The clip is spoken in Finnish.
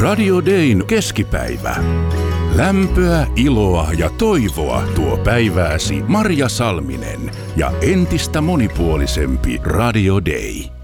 Radio Dayn keskipäivä. Lämpöä, iloa ja toivoa tuo päivääsi Marja Salminen ja entistä monipuolisempi Radio Day.